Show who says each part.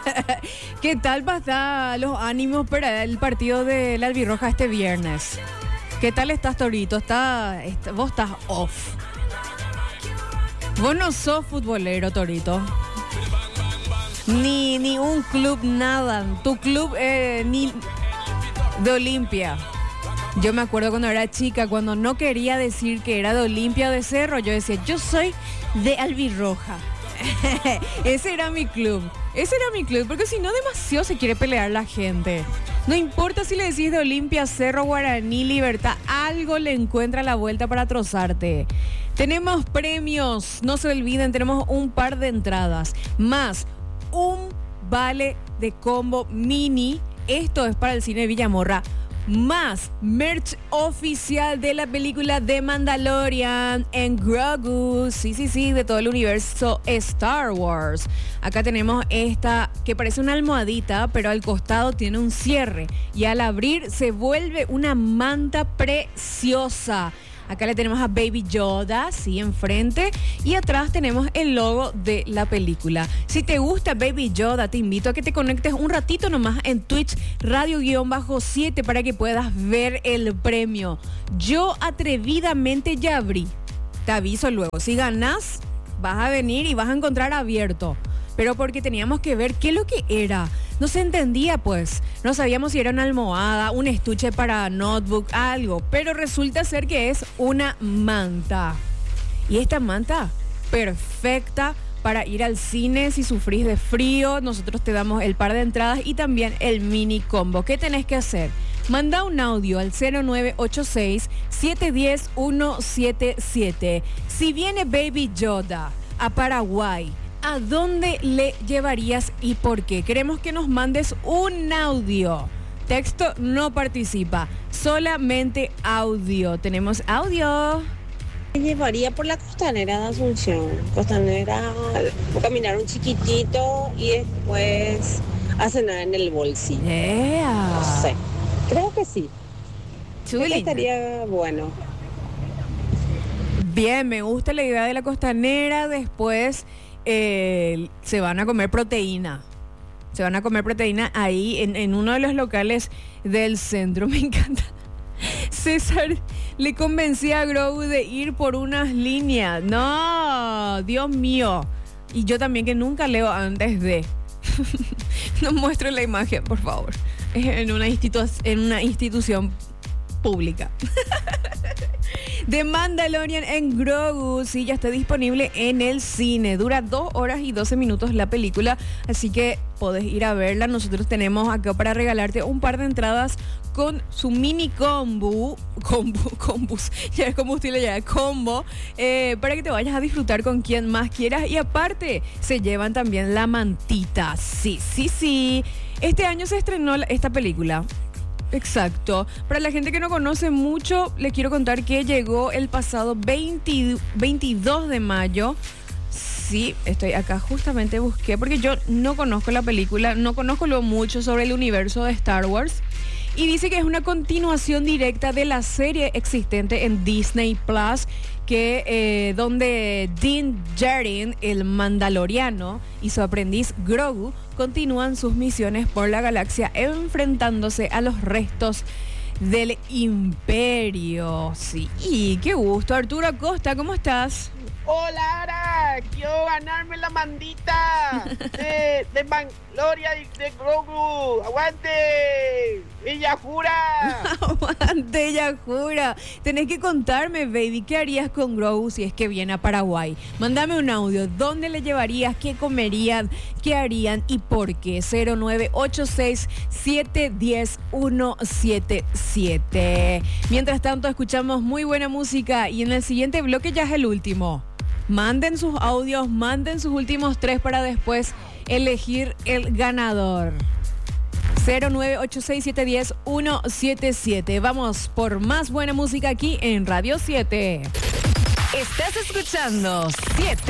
Speaker 1: ¿Qué tal va a estar los ánimos para el partido de la Albirroja este viernes? ¿Qué tal estás, Torito? Vos estás off. Vos no sos futbolero, Torito. Ni un club, nada. Tu club ni de Olimpia. Yo me acuerdo cuando era chica, cuando no quería decir que era de Olimpia o de Cerro, yo decía, yo soy de Albirroja. Ese era mi club, porque si no demasiado se quiere pelear la gente. No importa si le decís de Olimpia, Cerro, Guaraní, Libertad, algo le encuentra la vuelta para trozarte. Tenemos premios, no se olviden, tenemos un par de entradas, más un vale de combo mini, esto es para el cine Villamorra, más merch oficial de la película de Mandalorian en Grogu, sí, de todo el universo Star Wars. Acá tenemos esta que parece una almohadita, pero al costado tiene un cierre y al abrir se vuelve una manta preciosa. Acá le tenemos a Baby Yoda, sí, enfrente. Y atrás tenemos el logo de la película. Si te gusta Baby Yoda, te invito a que te conectes un ratito nomás en Twitch Radio-7 para que puedas ver el premio. Yo atrevidamente ya abrí. Te aviso luego. Si ganas, vas a venir y vas a encontrar abierto. Pero porque teníamos que ver qué es lo que era. No se entendía, pues. No sabíamos si era una almohada, un estuche para notebook, algo. Pero resulta ser que es una manta. Y esta manta, perfecta para ir al cine si sufrís de frío. Nosotros te damos el par de entradas y también el mini combo. ¿Qué tenés que hacer? Manda un audio al 0986-710-177. Si viene Baby Yoda a Paraguay, ¿a dónde le llevarías y por qué? Queremos que nos mandes un audio. Texto no participa, solamente audio. Tenemos audio.
Speaker 2: Me llevaría por la costanera de Asunción. Costanera, caminar un chiquitito y después a cenar en el bolsillo. No sé, creo que sí. Creo que estaría bueno.
Speaker 1: Bien, me gusta la idea de la costanera. Después se van a comer proteína. Se van a comer proteína ahí en uno de los locales del centro. Me encanta. César le convencía a Grogu de ir por unas líneas. No, Dios mío. Y yo también, que nunca leo antes de. No muestro la imagen, por favor. Es en una institución pública. The Mandalorian en Grogu, sí, ya está disponible en el cine. Dura 2 horas y 12 minutos la película, así que podés ir a verla. Nosotros tenemos acá para regalarte un par de entradas con su mini combos, ya es combustible, ya es combo, para que te vayas a disfrutar con quien más quieras. Y aparte, se llevan también la mantita. Sí. Este año se estrenó esta película. Exacto. Para la gente que no conoce mucho, les quiero contar que llegó el pasado 22 de mayo. Sí, estoy acá, justamente busqué, porque yo no conozco la película, no conozco lo mucho sobre el universo de Star Wars. Y dice que es una continuación directa de la serie existente en Disney Plus, que donde Din Djarin, el mandaloriano, y su aprendiz Grogu continúan sus misiones por la galaxia enfrentándose a los restos del Imperio. Sí, y qué gusto. Arturo Acosta, ¿cómo estás?
Speaker 3: Hola, Ara, quiero ganarme la mandita de Gloria de Grogu. ¡Aguante! ¡Ella jura!
Speaker 1: ¡Aguante, ella jura! Tenés que contarme, baby, ¿qué harías con Grogu si es que viene a Paraguay? Mándame un audio. ¿Dónde le llevarías? ¿Qué comerían? ¿Qué harían? ¿Y por qué? 0986-710-177. Mientras tanto, escuchamos muy buena música y en el siguiente bloque ya es el último. Manden sus audios, manden sus últimos 3 para después elegir el ganador. 0986-710-177. Vamos por más buena música aquí en Radio 7. Estás escuchando 7.